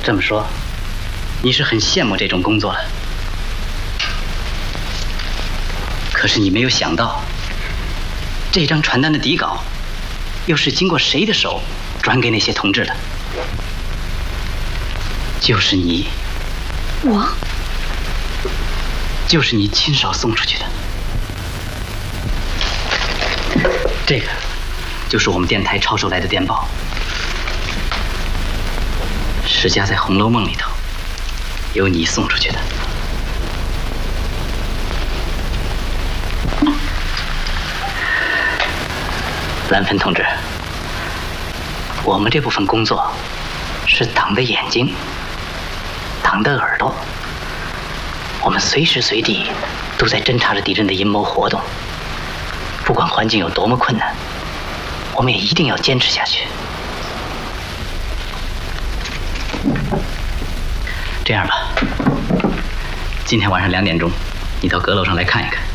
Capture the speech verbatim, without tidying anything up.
这么说，你是很羡慕这种工作了。可是你没有想到，这张传单的底稿，又是经过谁的手转给那些同志的？就是你。 我？ 就是你亲手送出去的。这个，就是我们电台抄收来的电报。史家在《红楼梦》里头，有你送出去的。蓝芬同志，我们这部分工作是党的眼睛，党的耳朵，我们随时随地都在侦察着敌人的阴谋活动。不管环境有多么困难，我们也一定要坚持下去。这样吧，今天晚上两点钟，你到阁楼上来看一看。